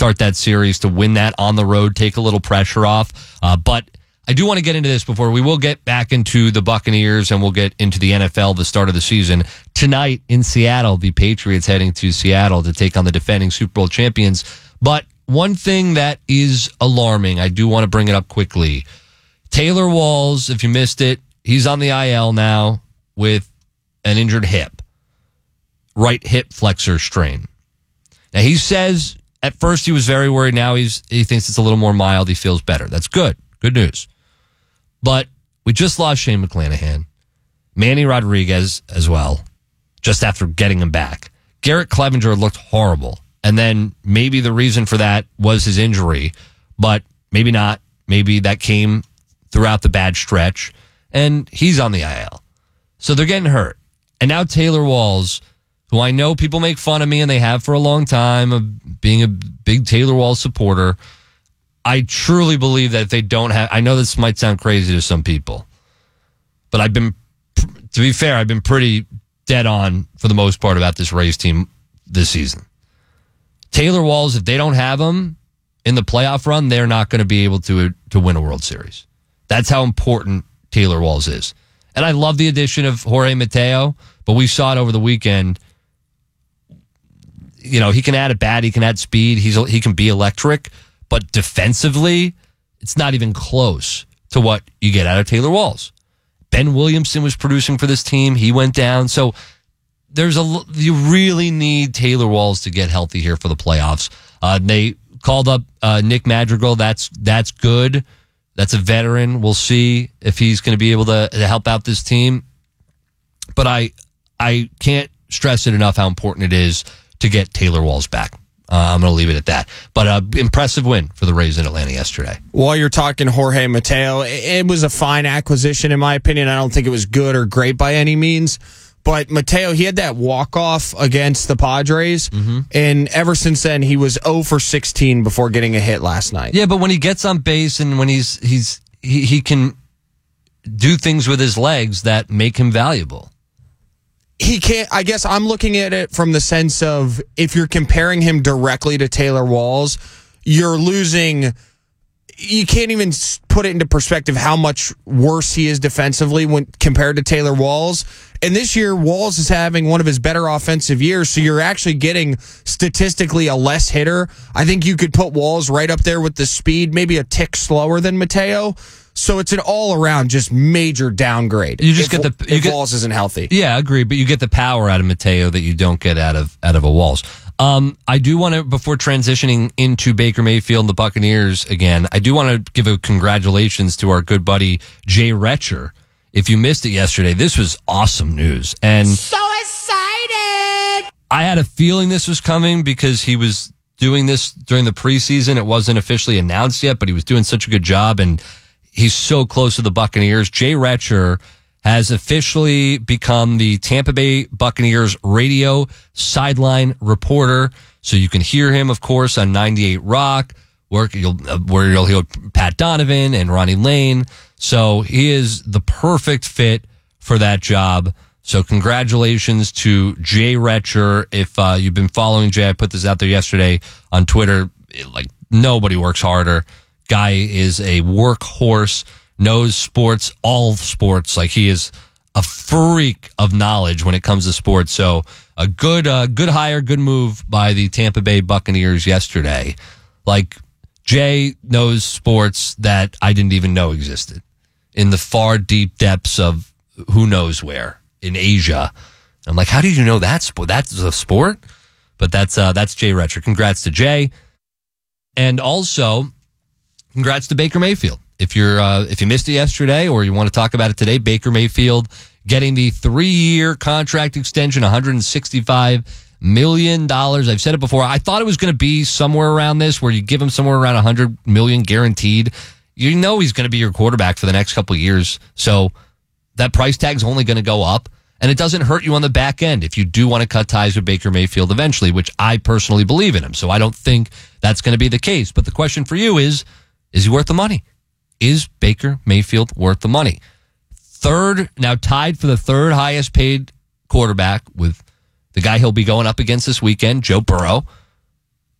start that series, to win that on the road, take a little pressure off. But I do want to get into this before we will get back into the Buccaneers and we'll get into the NFL, the start of the season. Tonight in Seattle, the Patriots heading to Seattle to take on the defending Super Bowl champions. But one thing that is alarming, I do want to bring it up quickly. Taylor Walls, if you missed it, he's on the IL now with an injured hip, right hip flexor strain. Now, he says at first he was very worried. Now he thinks it's a little more mild. He feels better. That's good. Good news. But we just lost Shane McClanahan, Manny Rodriguez as well, just after getting him back. Garrett Clevenger looked horrible. And then maybe the reason for that was his injury, but maybe not. Maybe that came throughout the bad stretch, and he's on the IL. So they're getting hurt. And now Taylor Walls, who I know people make fun of me, and they have for a long time, of being a big Taylor Walls supporter. I truly believe that if they don't have, I know this might sound crazy to some people, but to be fair, I've been pretty dead on for the most part about this Rays team this season. Taylor Walls, if they don't have him in the playoff run, they're not going to be able to win a World Series. That's how important Taylor Walls is. And I love the addition of Jorge Mateo, but we saw it over the weekend. You know, he can add a bat, he can add speed, he can be electric, but defensively, it's not even close to what you get out of Taylor Walls. Ben Williamson was producing for this team. He went down. So you really need Taylor Walls to get healthy here for the playoffs. They called up Nick Madrigal. That's good. That's a veteran. We'll see if he's going to be able to help out this team. But I can't stress it enough how important it is to get Taylor Walls back. I'm going to leave it at that. But impressive win for the Rays in Atlanta yesterday. While you're talking Jorge Mateo, it was a fine acquisition in my opinion. I don't think it was good or great by any means. But Mateo, he had that walk-off against the Padres, and ever since then, he was 0 for 16 before getting a hit last night. Yeah, but when he gets on base and when he can do things with his legs that make him valuable. He can't. I guess I'm looking at it from the sense of if you're comparing him directly to Taylor Walls, you're losing. You can't even put it into perspective how much worse he is defensively when compared to Taylor Walls. And this year, Walls is having one of his better offensive years, so you're actually getting statistically a less hitter. I think you could put Walls right up there with the speed, maybe a tick slower than Mateo. So it's an all-around just major downgrade. You just if Walls isn't healthy. Yeah, I agree, but you get the power out of Mateo that you don't get out of a Walls. I do want to, before transitioning into Baker Mayfield and the Buccaneers again, I do want to give a congratulations to our good buddy Jay Retcher. If you missed it yesterday, this was awesome news. And so excited! I had a feeling this was coming because he was doing this during the preseason. It wasn't officially announced yet, but he was doing such a good job, and he's so close to the Buccaneers. Jay Retcher has officially become the Tampa Bay Buccaneers radio sideline reporter. So you can hear him, of course, on 98 Rock, where you'll hear Pat Donovan and Ronnie Lane. So he is the perfect fit for that job. So congratulations to Jay Retcher. If you've been following Jay, I put this out there yesterday on Twitter. Like, nobody works harder. Guy is a workhorse, knows sports, all sports. Like, he is a freak of knowledge when it comes to sports. So a good hire, good move by the Tampa Bay Buccaneers yesterday. Like, Jay knows sports that I didn't even know existed in the far deep depths of who knows where in Asia. I'm like, how did you know that sport? That's a sport? But that's Jay Retcher. Congrats to Jay. And also, congrats to Baker Mayfield. If you missed it yesterday or you want to talk about it today, Baker Mayfield getting the 3-year contract extension, $165 million. I've said it before. I thought it was going to be somewhere around this, where you give him somewhere around $100 million guaranteed. You know he's going to be your quarterback for the next couple of years. So that price tag's only going to go up, and it doesn't hurt you on the back end if you do want to cut ties with Baker Mayfield eventually, which I personally believe in him. So I don't think that's going to be the case. But the question for you is he worth the money? Is Baker Mayfield worth the money? Now tied for the third highest paid quarterback with the guy he'll be going up against this weekend, Joe Burrow.